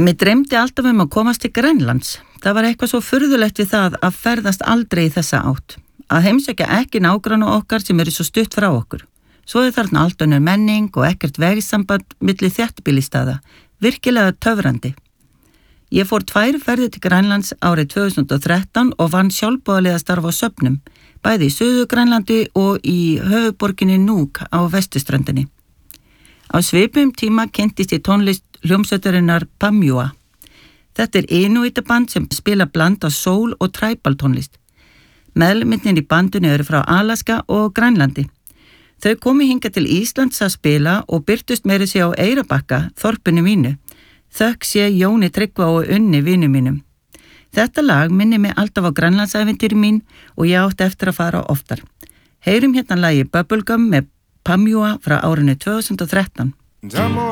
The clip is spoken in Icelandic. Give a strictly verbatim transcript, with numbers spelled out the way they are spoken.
Mér dreymdi alltaf um að komast til Grænlands. Það var eitthvað svo furðulegt við það að ferðast aldrei í þessa átt. Að heimsækja ekki nágranna okkar sem eru svo stutt frá okkur. Svo er þarna allt önnur menning og ekkert vegsamband milli þéttbýlisstaða. Virkilega töfrandi. Ég fór tvær ferðir til Grænlands árið tvö þúsund og þrettán og vann sjálfboðaliða starf á söfnum, bæði í Suður-Grænlandi og í höfuðborginni Nuuk á vesturströndinni. Á svipum tíma kynntist ég tónlist hljómsveitarinnar Pamjua. Þetta er Inuitaband sem spila bland af soul og tribal tónlist. Meðlimir í bandinu eru frá Alaska og Grænlandi. Þau komu hingað til Íslands að spila og birtust meira sig á Eyrarbakka, þorpinu mínu. Þökk sé Jóni Tryggva og Unni vinu mínum. Þetta lag minni mig alltaf á Grænlandsævintýri mín og ég átti eftir að fara oftar. Heyrum hérna lagið Bubblegum með Pamjua frá árinu tvö þúsund og þrettán.